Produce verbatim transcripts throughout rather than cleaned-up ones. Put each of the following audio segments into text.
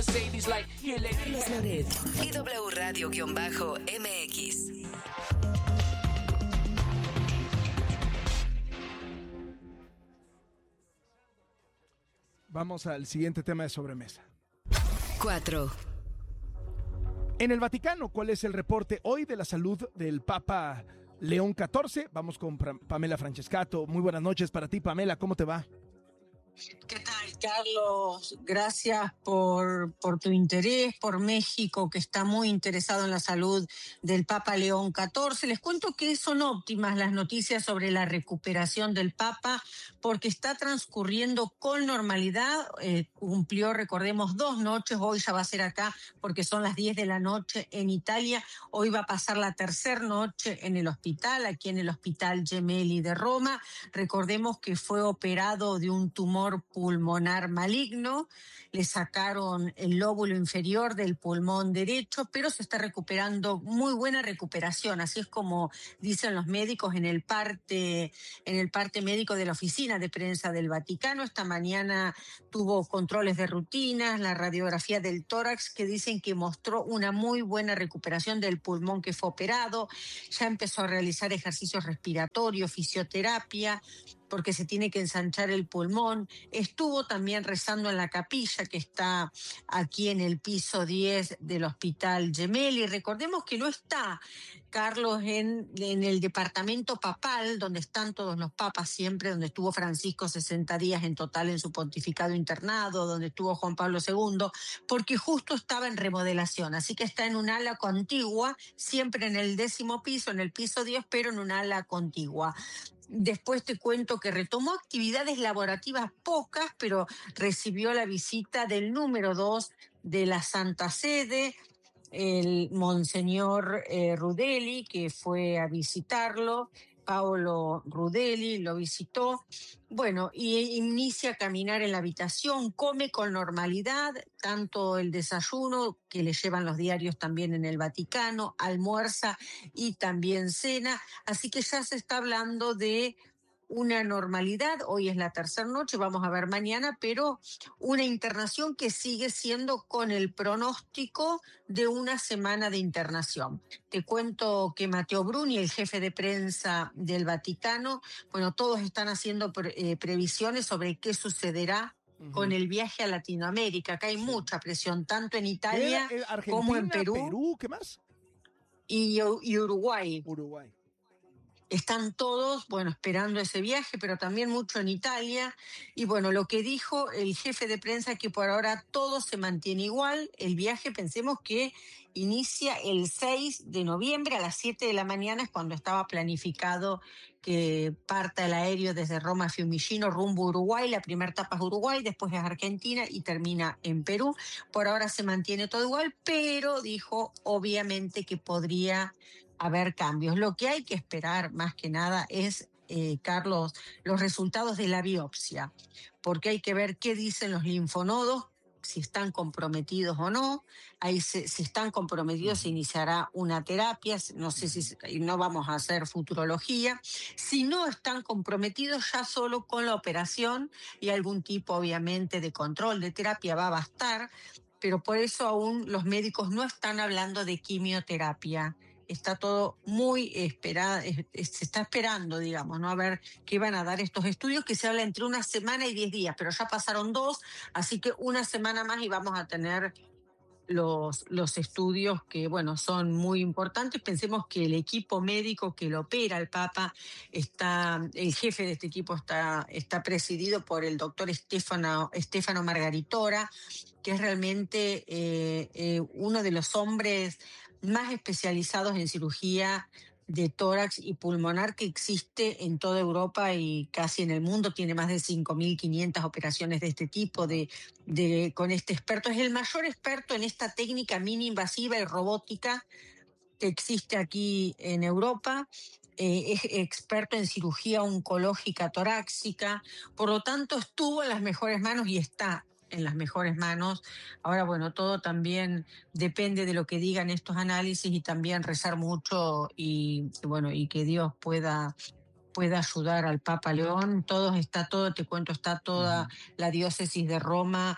Carlos Loret y W Radio-M X. Vamos al siguiente tema de sobremesa. cuatro. En el Vaticano, ¿cuál es el reporte hoy de la salud del Papa León catorce? Vamos con Pamela Francescato. Muy buenas noches para ti, Pamela. ¿Cómo te va? ¿Qué tal, Carlos? Gracias por, por tu interés, por México, que está muy interesado en la salud del Papa León catorce. Les cuento que son óptimas las noticias sobre la recuperación del Papa, porque está transcurriendo con normalidad. Eh, cumplió, recordemos, dos noches. Hoy ya va a ser acá, porque son las diez de la noche en Italia. Hoy va a pasar la tercera noche en el hospital, aquí en el Hospital Gemelli de Roma. Recordemos que fue operado de un tumor pulmonar maligno, le sacaron el lóbulo inferior del pulmón derecho, pero se está recuperando, muy buena recuperación, así es como dicen los médicos en el parte, en el parte médico de la oficina de prensa del Vaticano. Esta mañana tuvo controles de rutinas, la radiografía del tórax, que dicen que mostró una muy buena recuperación del pulmón que fue operado. Ya empezó a realizar ejercicios respiratorios, fisioterapia, porque se tiene que ensanchar el pulmón. Estuvo también rezando en la capilla que está aquí en el piso diez del Hospital Gemelli. Recordemos que no está, Carlos, en, en el departamento papal, donde están todos los papas siempre, donde estuvo Francisco sesenta días en total en su pontificado internado, donde estuvo Juan Pablo segundo, porque justo estaba en remodelación. Así que está en un ala contigua, siempre en el décimo piso, en el piso diez, pero en un ala contigua. Después te cuento que retomó actividades laborativas pocas, pero recibió la visita del número dos de la Santa Sede, el Monseñor eh, Rudelli, que fue a visitarlo. Paolo Rudelli lo visitó, bueno, y inicia a caminar en la habitación, come con normalidad, tanto el desayuno que le llevan los diarios también en el Vaticano, almuerza y también cena, así que ya se está hablando de una normalidad. Hoy es la tercera noche, vamos a ver mañana, pero una internación que sigue siendo con el pronóstico de una semana de internación. Te cuento que Matteo Bruni, el jefe de prensa del Vaticano, bueno, todos están haciendo pre- eh, previsiones sobre qué sucederá uh-huh. con el viaje a Latinoamérica. Acá hay sí. mucha presión, tanto en Italia ¿Era, era como en Perú. Perú, ¿qué más? Y, y Uruguay. Uruguay. Están todos, bueno, esperando ese viaje, pero también mucho en Italia. Y bueno, lo que dijo el jefe de prensa es que por ahora todo se mantiene igual. El viaje, pensemos que inicia el seis de noviembre a las siete de la mañana, es cuando estaba planificado que parta el aéreo desde Roma a Fiumicino rumbo a Uruguay. La primera etapa es Uruguay, después es Argentina y termina en Perú. Por ahora se mantiene todo igual, pero dijo obviamente que podría haber cambios. Lo que hay que esperar más que nada es, eh, Carlos, los resultados de la biopsia, porque hay que ver qué dicen los linfonodos, si están comprometidos o no. Ahí se, si están comprometidos se iniciará una terapia, no sé si no vamos a hacer futurología. Si no están comprometidos, ya solo con la operación y algún tipo obviamente de control de terapia va a bastar, pero por eso aún los médicos no están hablando de quimioterapia. Está todo muy esperado, se está esperando, digamos, ¿no? A ver qué van a dar estos estudios, que se habla entre una semana y diez días, pero ya pasaron dos, así que una semana más y vamos a tener los, los estudios que, bueno, son muy importantes. Pensemos que el equipo médico que lo opera al Papa, está, el jefe de este equipo está, está presidido por el doctor Stefano, Stefano Margaritora, que es realmente eh, eh, uno de los hombres más especializados en cirugía de tórax y pulmonar que existe en toda Europa y casi en el mundo. Tiene más de cinco mil quinientas operaciones de este tipo de, de, con este experto. Es el mayor experto en esta técnica mini invasiva y robótica que existe aquí en Europa. Eh, es experto en cirugía oncológica torácica, por lo tanto estuvo en las mejores manos y está en las mejores manos. Ahora, bueno, todo también depende de lo que digan estos análisis y también rezar mucho y, bueno, y que Dios pueda pueda ayudar al Papa León. Todo está todo, te cuento, está toda la diócesis de Roma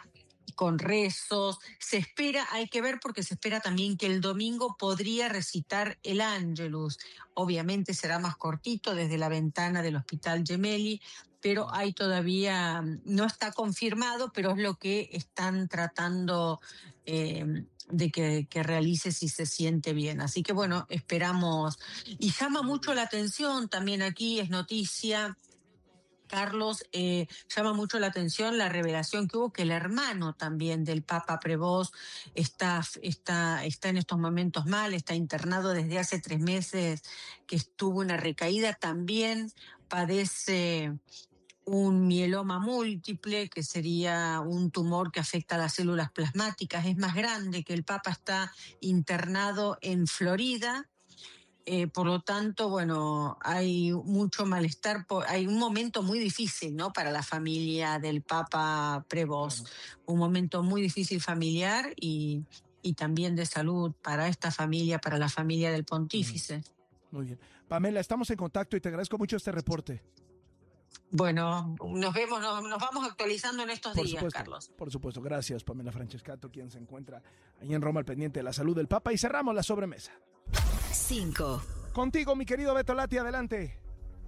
con rezos. Se espera, hay que ver porque se espera también que el domingo podría recitar el Ángelus. Obviamente será más cortito desde la ventana del Hospital Gemelli, pero hay todavía, no está confirmado, pero es lo que están tratando eh, de que, que realice si se siente bien. Así que bueno, esperamos. Y llama mucho la atención, también aquí es noticia, Carlos, eh, llama mucho la atención la revelación que hubo que el hermano también del Papa Prevost está, está, está en estos momentos mal, está internado desde hace tres meses, que estuvo una recaída, también padece un mieloma múltiple, que sería un tumor que afecta a las células plasmáticas, es más grande, que el Papa está internado en Florida. Eh, por lo tanto, bueno, hay mucho malestar, por, hay un momento muy difícil, ¿no? Para la familia del Papa Prevost, claro. Un momento muy difícil familiar y, y también de salud para esta familia, para la familia del pontífice. Muy bien. Pamela, estamos en contacto y te agradezco mucho este reporte. Bueno, nos vemos, nos, nos vamos actualizando en estos por días, supuesto, Carlos. Por supuesto, gracias Pamela Francescato, quien se encuentra ahí en Roma al pendiente de la salud del Papa, y cerramos la sobremesa. cinco. Contigo, mi querido Beto Lati, adelante.